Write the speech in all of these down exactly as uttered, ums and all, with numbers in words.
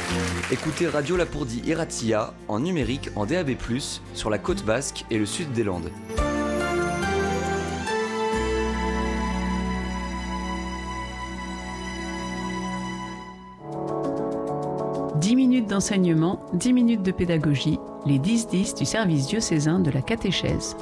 Écoutez Radio Lapourdie Iratia en numérique en D A B plus, sur la côte basque et le sud des Landes. dix minutes d'enseignement, dix minutes de pédagogie, les dix dix du service diocésain de la catéchèse.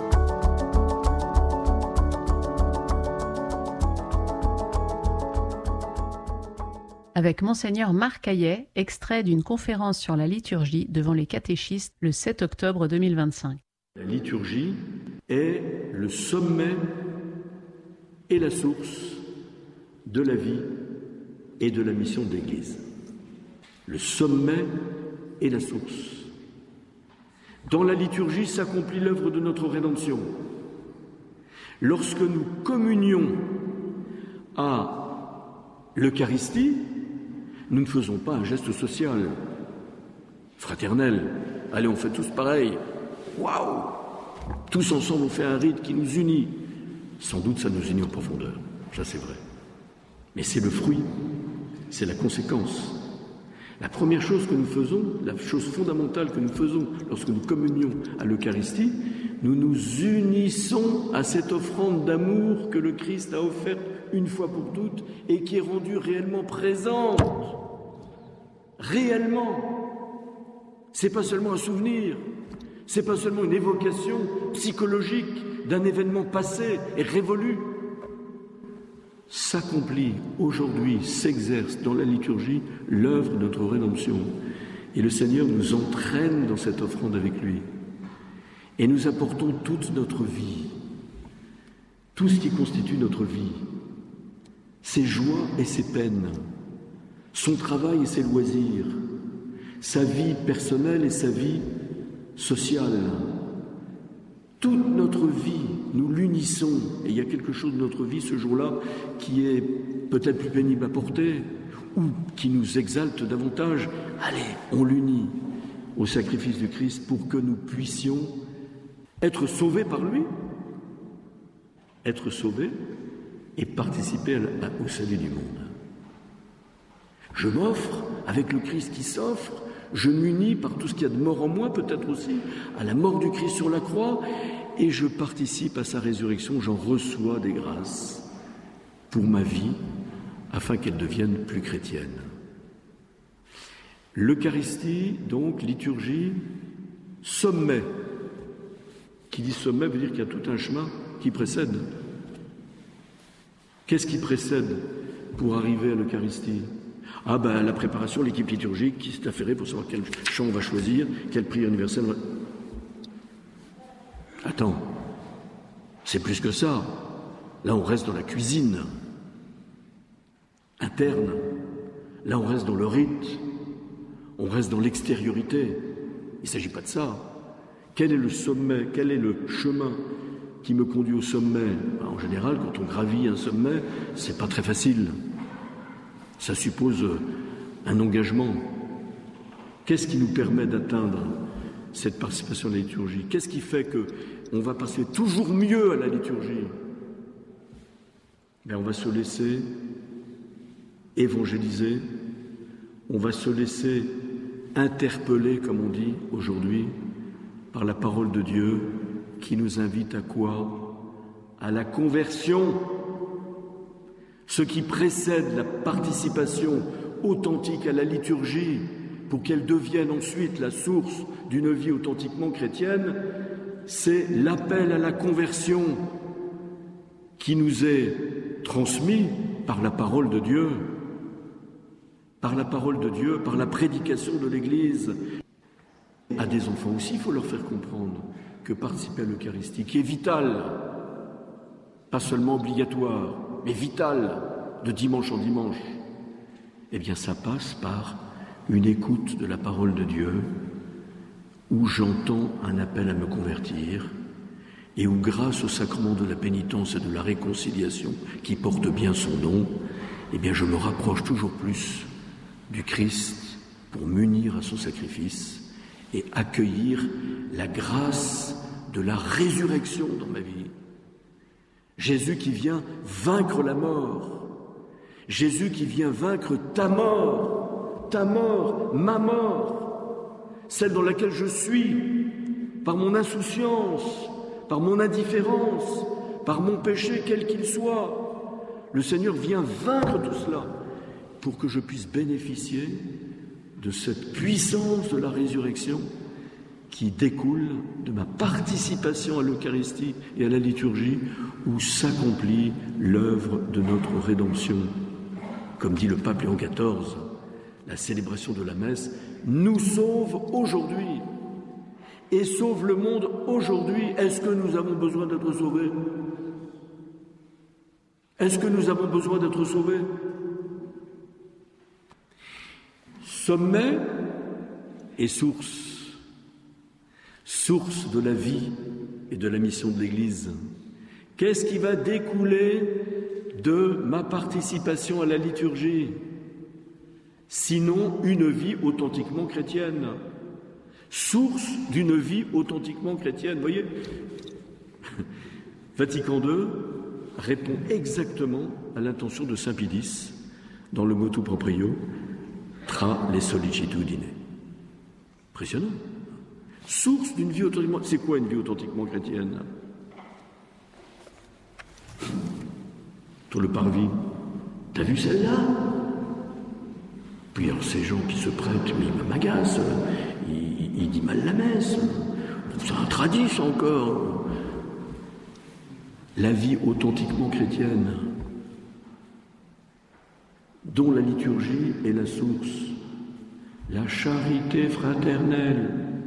Avec Monseigneur Marc Hayet, extrait d'une conférence sur la liturgie devant les catéchistes le sept octobre deux mille vingt-cinq. La liturgie est le sommet et la source de la vie et de la mission de l'Église. Le sommet et la source. Dans la liturgie s'accomplit l'œuvre de notre rédemption. Lorsque nous communions à l'Eucharistie, nous ne faisons pas un geste social, fraternel. Allez, on fait tous pareil. Waouh! Tous ensemble, on fait un rite qui nous unit. Sans doute, ça nous unit en profondeur. Ça, c'est vrai. Mais c'est le fruit, c'est la conséquence. La première chose que nous faisons, la chose fondamentale que nous faisons lorsque nous communions à l'Eucharistie, nous nous unissons à cette offrande d'amour que le Christ a offerte une fois pour toutes et qui est rendue réellement présente. Réellement. C'est pas seulement un souvenir, c'est pas seulement une évocation psychologique d'un événement passé et révolu. S'accomplit aujourd'hui, s'exerce dans la liturgie l'œuvre de notre rédemption. Et le Seigneur nous entraîne dans cette offrande avec lui. Et nous apportons toute notre vie, tout ce qui constitue notre vie, ses joies et ses peines, son travail et ses loisirs, sa vie personnelle et sa vie sociale. Toute notre vie, nous l'unissons. Et il y a quelque chose de notre vie ce jour-là qui est peut-être plus pénible à porter ou qui nous exalte davantage. Allez, on l'unit au sacrifice du Christ pour que nous puissions être sauvés par lui, être sauvés et participer au salut du monde. Je m'offre avec le Christ qui s'offre. Je m'unis par tout ce qu'il y a de mort en moi, peut-être aussi, à la mort du Christ sur la croix, et je participe à sa résurrection, j'en reçois des grâces pour ma vie, afin qu'elle devienne plus chrétienne. L'Eucharistie, donc, liturgie, sommet. Qui dit sommet veut dire qu'il y a tout un chemin qui précède. Qu'est-ce qui précède pour arriver à l'Eucharistie ? Ah ben la préparation, l'équipe liturgique qui s'est affairée pour savoir quel chant on va choisir, quelle prière universelle. Va... Attends, c'est plus que ça. Là, on reste dans la cuisine interne. Là, on reste dans le rite. On reste dans l'extériorité. Il ne s'agit pas de ça. Quel est le sommet, quel est le chemin qui me conduit au sommet ? En général, quand on gravit un sommet, c'est pas très facile. Ça suppose un engagement. Qu'est-ce qui nous permet d'atteindre cette participation à la liturgie ? Qu'est-ce qui fait qu'on va passer toujours mieux à la liturgie ? Ben, on va se laisser évangéliser, on va se laisser interpeller, comme on dit aujourd'hui, par la parole de Dieu qui nous invite à quoi ? À la conversion. Ce qui précède la participation authentique à la liturgie pour qu'elle devienne ensuite la source d'une vie authentiquement chrétienne, c'est l'appel à la conversion qui nous est transmis par la parole de Dieu, par la parole de Dieu, par la prédication de l'Église. À des enfants aussi, il faut leur faire comprendre que participer à l'Eucharistie, qui est vital, pas seulement obligatoire, mais vital, de dimanche en dimanche, eh bien ça passe par une écoute de la parole de Dieu, où j'entends un appel à me convertir, et où grâce au sacrement de la pénitence et de la réconciliation, qui porte bien son nom, eh bien je me rapproche toujours plus du Christ pour m'unir à son sacrifice et accueillir la grâce de la résurrection dans ma vie. Jésus qui vient vaincre la mort, Jésus qui vient vaincre ta mort, ta mort, ma mort, celle dans laquelle je suis, par mon insouciance, par mon indifférence, par mon péché, quel qu'il soit. Le Seigneur vient vaincre tout cela pour que je puisse bénéficier de cette puissance de la résurrection qui découle de ma participation à l'Eucharistie et à la liturgie où s'accomplit l'œuvre de notre rédemption. Comme dit le pape Léon quatorze, la célébration de la messe nous sauve aujourd'hui et sauve le monde aujourd'hui. Est-ce que nous avons besoin d'être sauvés? Est-ce que nous avons besoin d'être sauvés? Sommet et source, source de la vie et de la mission de l'Église. Qu'est-ce qui va découler de ma participation à la liturgie? Sinon une vie authentiquement chrétienne, source d'une vie authentiquement chrétienne. Vous voyez, Vatican deux répond exactement à l'intention de Saint Pie X dans le motu proprio tra le sollicitudine. Impressionnant. Source d'une vie authentiquement... C'est quoi une vie authentiquement chrétienne? Sur le parvis, t'as vu celle-là? Puis alors ces gens qui se prêtent, mais il m'agace, il, il dit mal la messe, c'est un tradit encore. La vie authentiquement chrétienne, dont la liturgie est la source, la charité fraternelle,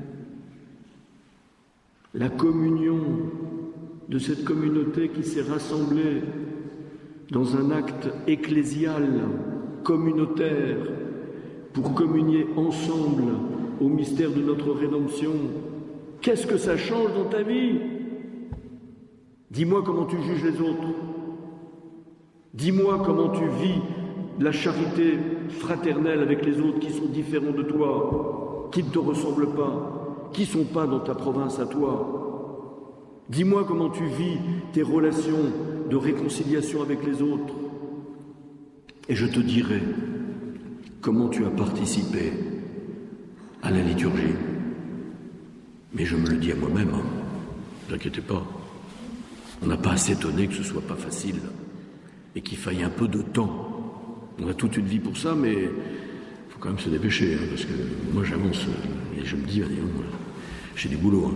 la communion de cette communauté qui s'est rassemblée dans un acte ecclésial, communautaire, pour communier ensemble au mystère de notre rédemption. Qu'est-ce que ça change dans ta vie? Dis-moi comment tu juges les autres. Dis-moi comment tu vis la charité fraternelle avec les autres qui sont différents de toi, qui ne te ressemblent pas, qui ne sont pas dans ta province à toi. Dis-moi comment tu vis tes relations de réconciliation avec les autres. Et je te dirai comment tu as participé à la liturgie. Mais je me le dis à moi-même, hein. Ne vous inquiétez pas. On n'a pas à s'étonner que ce ne soit pas facile et qu'il faille un peu de temps. On a toute une vie pour ça, mais il faut quand même se dépêcher, hein, parce que moi j'avance et je me dis, allez, j'ai du boulot. Hein.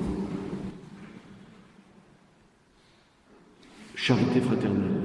Charité fraternelle.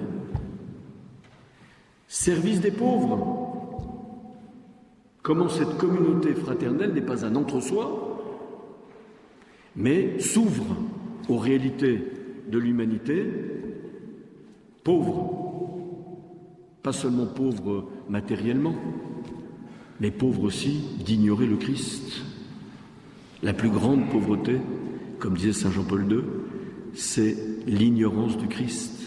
Service des pauvres. Comment cette communauté fraternelle n'est pas un entre-soi, mais s'ouvre aux réalités de l'humanité pauvre. Pas seulement pauvre matériellement, mais pauvre aussi d'ignorer le Christ. La plus grande pauvreté, comme disait saint Jean-Paul deux, c'est l'ignorance du Christ.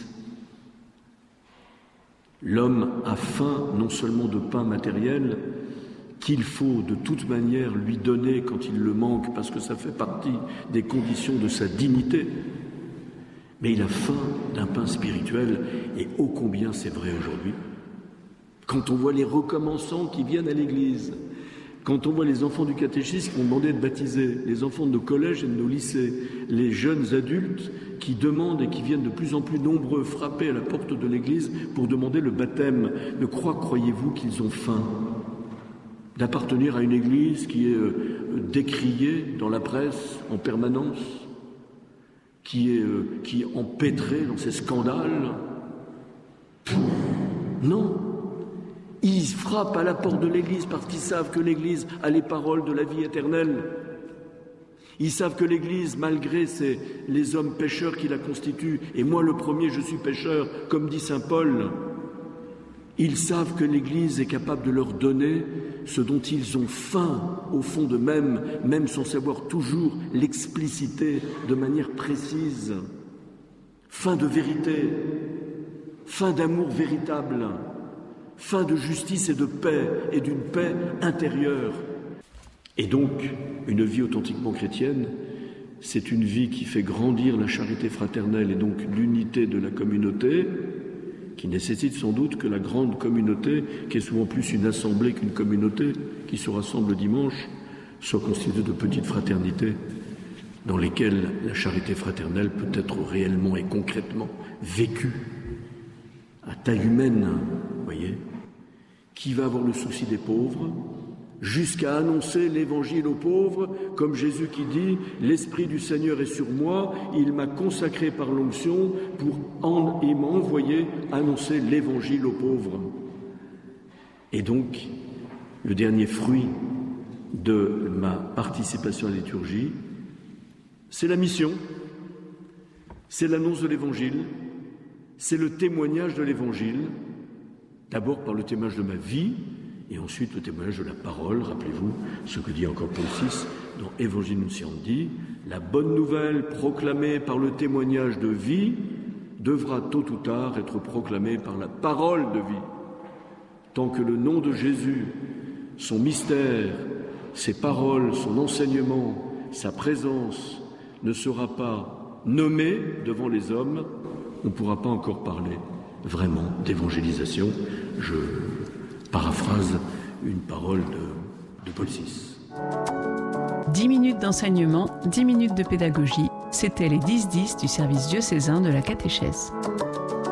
L'homme a faim non seulement de pain matériel, qu'il faut de toute manière lui donner quand il le manque, parce que ça fait partie des conditions de sa dignité, mais il a faim d'un pain spirituel, et ô combien c'est vrai aujourd'hui. Quand on voit les recommençants qui viennent à l'église, quand on voit les enfants du catéchisme qui ont demandé de baptiser, les enfants de nos collèges et de nos lycées, les jeunes adultes qui demandent et qui viennent de plus en plus nombreux frapper à la porte de l'église pour demander le baptême, de quoi croyez-vous qu'ils ont faim? D'appartenir à une église qui est décriée dans la presse en permanence, qui est, qui est empêtrée dans ces scandales? Non. Ils frappent à la porte de l'Église parce qu'ils savent que l'Église a les paroles de la vie éternelle. Ils savent que l'Église, malgré ses, les hommes pécheurs qui la constituent, et moi le premier je suis pécheur, comme dit saint Paul, ils savent que l'Église est capable de leur donner ce dont ils ont faim au fond d'eux-mêmes, même sans savoir toujours l'expliciter de manière précise. Faim de vérité, faim d'amour véritable, faim de justice et de paix, et d'une paix intérieure. Et donc, une vie authentiquement chrétienne, c'est une vie qui fait grandir la charité fraternelle et donc l'unité de la communauté, qui nécessite sans doute que la grande communauté, qui est souvent plus une assemblée qu'une communauté, qui se rassemble dimanche, soit constituée de petites fraternités dans lesquelles la charité fraternelle peut être réellement et concrètement vécue à taille humaine, vous voyez, qui va avoir le souci des pauvres, jusqu'à annoncer l'évangile aux pauvres, comme Jésus qui dit « L'Esprit du Seigneur est sur moi, il m'a consacré par l'onction pour en, il m'a envoyé annoncer l'évangile aux pauvres. » Et donc, le dernier fruit de ma participation à la liturgie, c'est la mission, c'est l'annonce de l'évangile, c'est le témoignage de l'évangile, d'abord par le témoignage de ma vie, et ensuite le témoignage de la parole. Rappelez-vous ce que dit encore Paul six dans Évangile Nunciandi, la bonne nouvelle proclamée par le témoignage de vie devra tôt ou tard être proclamée par la parole de vie. Tant que le nom de Jésus, son mystère, ses paroles, son enseignement, sa présence ne sera pas nommé devant les hommes, on ne pourra pas encore parler vraiment d'évangélisation. Je paraphrase une parole de, de Paul six. dix minutes d'enseignement, dix minutes de pédagogie, c'était les dix dix du service diocésain de la catéchèse.